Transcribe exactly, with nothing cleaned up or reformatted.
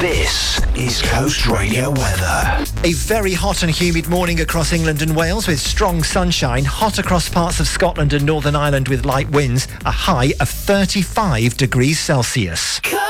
This is Coast Radio weather. A very hot and humid morning across England and Wales with strong sunshine, hot across parts of Scotland and Northern Ireland with light winds, a high of thirty-five degrees Celsius.